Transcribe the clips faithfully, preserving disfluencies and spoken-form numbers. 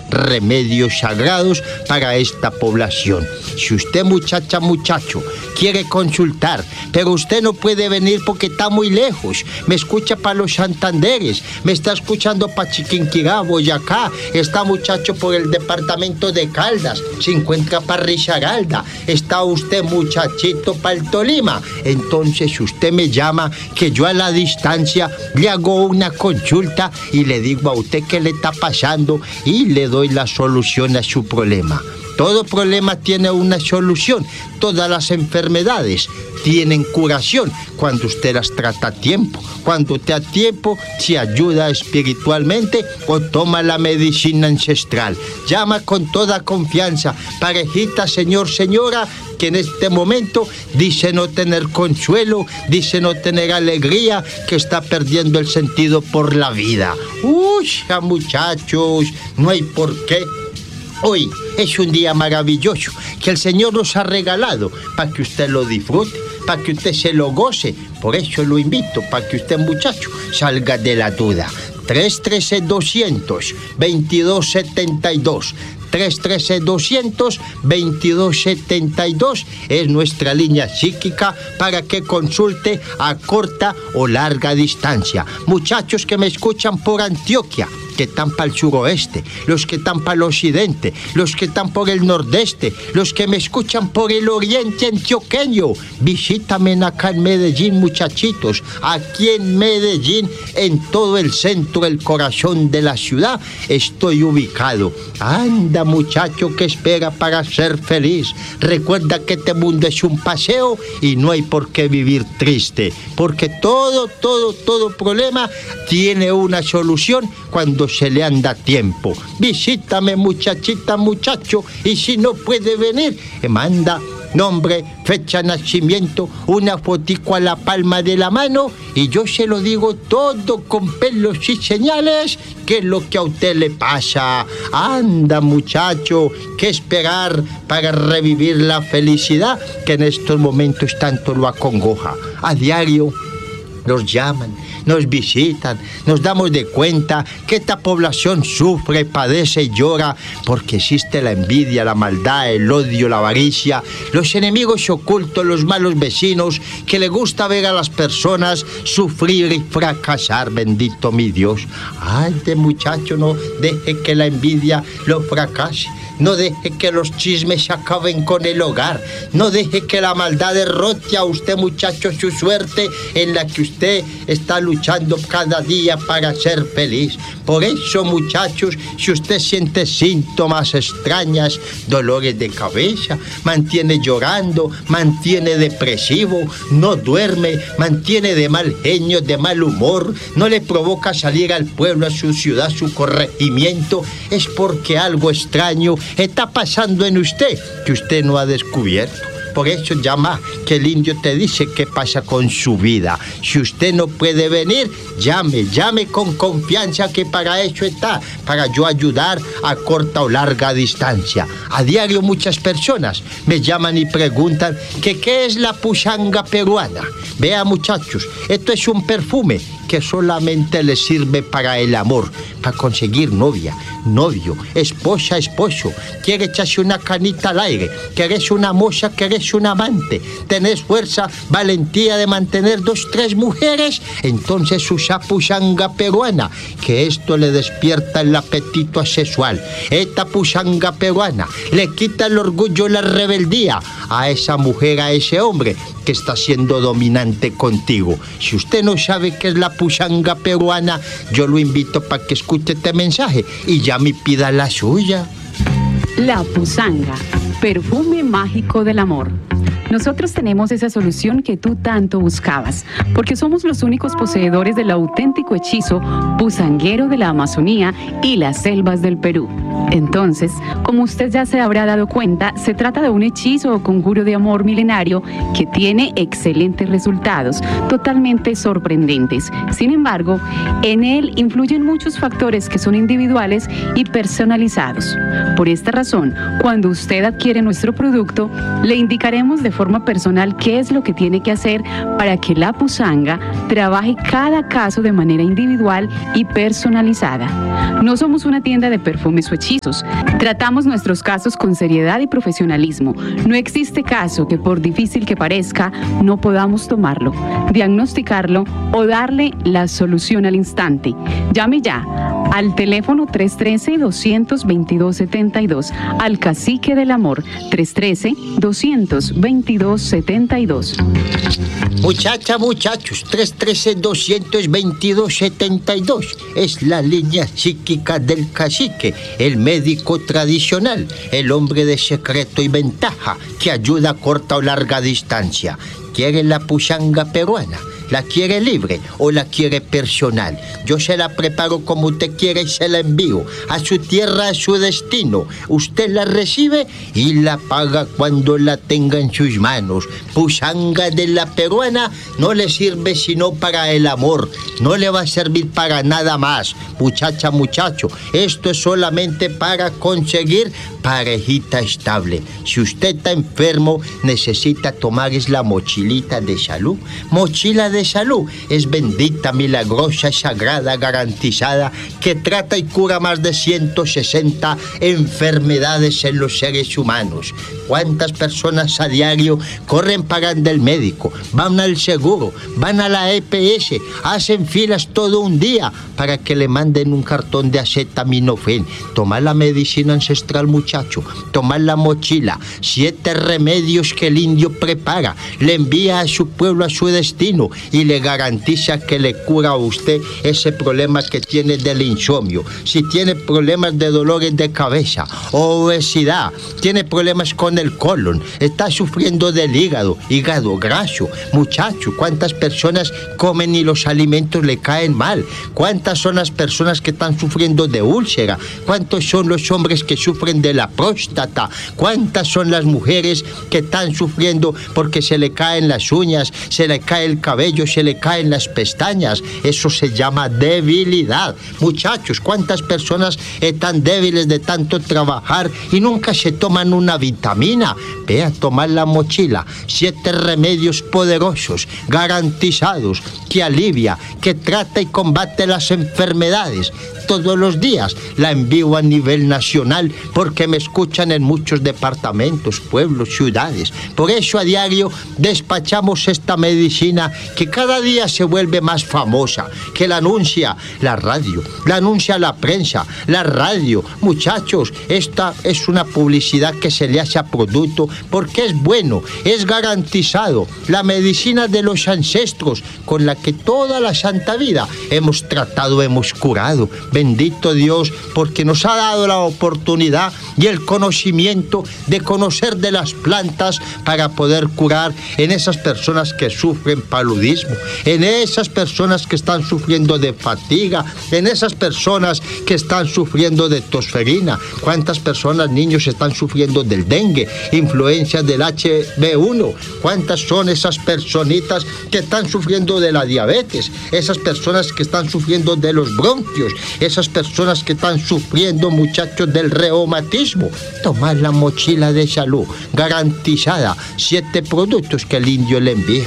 remedios sagrados para esta población. Si usted, muchacha, muchacho, quiere consultar, pero usted no puede venir porque está muy lejos, me escucha para los Santanderes, me está escuchando para Chiquinquirá, Boyacá, está muchacho por el departamento de Caldas, se encuentra para Risaralda, está usted, muchachito, para el Tolima, entonces usted me llama que yo a la distancia le hago una consulta y le digo a usted qué le está pasando y le doy la solución a su problema. Todo problema tiene una solución, todas las enfermedades tienen curación cuando usted las trata a tiempo. Cuando usted a tiempo se ayuda espiritualmente o toma la medicina ancestral. Llama con toda confianza, parejita, señor, señora, que en este momento dice no tener consuelo, dice no tener alegría, que está perdiendo el sentido por la vida. Uy, muchachos, no hay por qué. Hoy es un día maravilloso que el Señor nos ha regalado para que usted lo disfrute, para que usted se lo goce. Por eso lo invito, para que usted, muchacho, salga de la duda. tres uno tres, dos veintidós setenta y dos. tres uno tres, dos veintidós setenta y dos es nuestra línea psíquica para que consulte a corta o larga distancia. Muchachos que me escuchan por Antioquia, que están para el suroeste, los que están para el occidente, los que están por el nordeste, los que me escuchan por el oriente antioqueño, visítame acá en Medellín, muchachitos, aquí en Medellín, en todo el centro, el corazón de la ciudad, estoy ubicado. Anda, muchacho, que espera para ser feliz. Recuerda que este mundo es un paseo y no hay por qué vivir triste, porque todo, todo, todo problema tiene una solución cuando se le anda tiempo. Visítame, muchachita, muchacho, y si no puede venir, manda nombre, fecha de nacimiento, una fotico a la palma de la mano y yo se lo digo todo con pelos y señales qué es lo que a usted le pasa. Anda, muchacho, qué esperar para revivir la felicidad que en estos momentos tanto lo acongoja. A diario nos llaman, nos visitan, nos damos de cuenta que esta población sufre, padece y llora porque existe la envidia, la maldad, el odio, la avaricia, los enemigos ocultos, los malos vecinos, que le gusta ver a las personas sufrir y fracasar. Bendito mi Dios. Ay, de muchacho, no deje que la envidia lo fracase. No deje que los chismes acaben con el hogar. No deje que la maldad derrote a usted, muchacho, su suerte en la que usted está luchando cada día para ser feliz. Por eso, muchachos, si usted siente síntomas extrañas, dolores de cabeza, mantiene llorando, mantiene depresivo, no duerme, mantiene de mal genio, de mal humor, no le provoca salir al pueblo, a su ciudad, a su corregimiento, es porque algo extraño está pasando en usted que usted no ha descubierto. Por eso llama, que el indio te dice qué pasa con su vida. Si usted no puede venir, llame, llame con confianza, que para eso está, para yo ayudar a corta o larga distancia. A diario muchas personas me llaman y preguntan que qué es la puchanga peruana. Vea, muchachos, esto es un perfume que solamente le sirve para el amor, para conseguir novia, novio, esposa, esposo. Quiere echarse una canita al aire, querés una moza, querés un amante, tenés fuerza, valentía de mantener dos, tres mujeres, entonces usa puchanga peruana, que esto le despierta el apetito sexual. Esta puchanga peruana le quita el orgullo, la rebeldía a esa mujer, a ese hombre que está siendo dominante contigo. Si usted no sabe qué es la puchanga peruana, yo lo invito para que escuche este mensaje y ya me pida la suya. La puchanga, perfume mágico del amor. Nosotros tenemos esa solución que tú tanto buscabas, porque somos los únicos poseedores del auténtico hechizo pusanguero de la Amazonía y las selvas del Perú. Entonces, como usted ya se habrá dado cuenta, se trata de un hechizo o conjuro de amor milenario que tiene excelentes resultados, totalmente sorprendentes. Sin embargo, en él influyen muchos factores que son individuales y personalizados. Por esta razón, cuando usted adquiere nuestro producto, le indicaremos de forma personal qué es lo que tiene que hacer para que la puchanga trabaje cada caso de manera individual y personalizada. No somos una tienda de perfumes o hechizos. hechizos. Tratamos nuestros casos con seriedad y profesionalismo. No existe caso que, por difícil que parezca, no podamos tomarlo, diagnosticarlo o darle la solución al instante. Llame ya al teléfono tres uno tres, dos dos dos, siete dos, al Cacique del Amor, tres uno tres, dos dos dos, siete dos. Muchacha, muchachos, tres uno tres, dos dos dos, siete dos es la línea psíquica del cacique, el médico tradicional, el hombre de secreto y ventaja que ayuda a corta o larga distancia. ¿Quiere la puchanga peruana? ¿La quiere libre o la quiere personal? Yo se la preparo como usted quiere y se la envío a su tierra, a su destino. Usted la recibe y la paga cuando la tenga en sus manos. Puchanga de la peruana no le sirve sino para el amor. No le va a servir para nada más. Muchacha, muchacho, esto es solamente para conseguir parejita estable. Si usted está enfermo, necesita tomar es la mochilita de salud. Mochila de salud es bendita, milagrosa, sagrada, garantizada, que trata y cura más de ciento sesenta enfermedades en los seres humanos. ¿Cuántas personas a diario corren pagando el médico, van al seguro, van a la E P S, hacen filas todo un día para que le manden un cartón de acetaminofén? Tomar la medicina ancestral, muchacho, tomar la mochila, siete remedios que el indio prepara, le envía a su pueblo, a su destino, y le garantiza que le cura a usted ese problema que tiene del insomnio. Si tiene problemas de dolores de cabeza, obesidad, tiene problemas con el colon, está sufriendo del hígado, hígado graso. Muchacho, ¿cuántas personas comen y los alimentos le caen mal? ¿Cuántas son las personas que están sufriendo de úlcera? ¿Cuántos son los hombres que sufren de la próstata? ¿Cuántas son las mujeres que están sufriendo porque se le caen las uñas, se le cae el cabello, se le caen las pestañas? Eso se llama debilidad. Muchachos, ¿cuántas personas están débiles de tanto trabajar y nunca se toman una vitamina? Ve a tomar la mochila, siete remedios poderosos, garantizados, que alivia, que trata y combate las enfermedades. Todos los días la envío a nivel nacional porque me escuchan en muchos departamentos, pueblos, ciudades. Por eso a diario despachamos esta medicina que cada día se vuelve más famosa, que la anuncia la radio, la anuncia la prensa, la radio. Muchachos, esta es una publicidad que se le hace a producto porque es bueno, es garantizado. La medicina de los ancestros con la que toda la santa vida hemos tratado, hemos curado. Bendito Dios, porque nos ha dado la oportunidad y el conocimiento de conocer de las plantas para poder curar en esas personas que sufren paludismo, en esas personas que están sufriendo de fatiga, en esas personas que están sufriendo de tosferina. ¿Cuántas personas, niños, están sufriendo del dengue, influencia del H B uno? ¿Cuántas son esas personitas que están sufriendo de la diabetes? Esas personas que están sufriendo de los bronquios, esas personas que están sufriendo, muchachos, del reumatismo. Tomar la mochila de salud garantizada, siete productos que el indio le envía.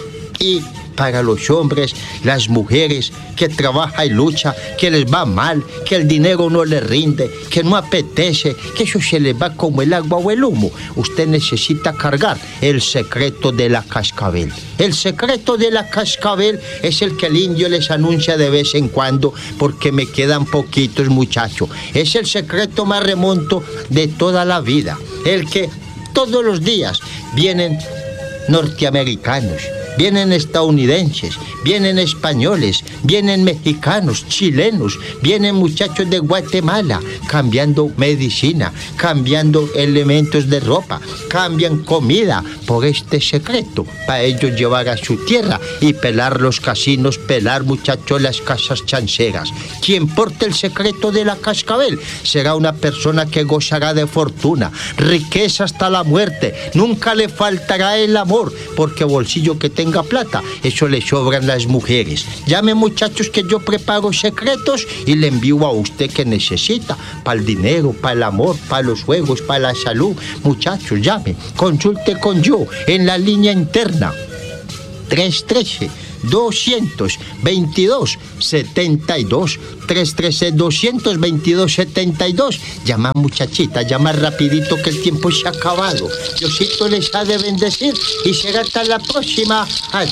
Y para los hombres, las mujeres que trabaja y lucha, que les va mal, que el dinero no les rinde, que no apetece, que eso se les va como el agua o el humo, usted necesita cargar el secreto de la cascabel. El secreto de la cascabel es el que el indio les anuncia de vez en cuando, porque me quedan poquitos, muchachos. Es el secreto más remonto de toda la vida, el que todos los días vienen norteamericanos, vienen estadounidenses, vienen españoles, vienen mexicanos, chilenos, vienen muchachos de Guatemala, cambiando medicina, cambiando elementos de ropa, cambian comida por este secreto, para ellos llevar a su tierra y pelar los casinos, pelar, muchachos, las casas chanceras. Quien porte el secreto de la cascabel será una persona que gozará de fortuna, riqueza hasta la muerte, nunca le faltará el amor, porque bolsillo que tenga plata, eso le sobran las mujeres. Llame, muchachos, que yo preparo secretos y le envío a usted que necesita, para el dinero, para el amor, para los juegos, para la salud. Muchachos, llame, consulte con yo en la línea interna tres uno tres, dos veintidós setenta y dos. tres uno tres, dos veintidós setenta y dos. Llama, muchachita, llama rapidito que el tiempo se ha acabado. Diosito les ha de bendecir y será hasta la próxima. Adiós.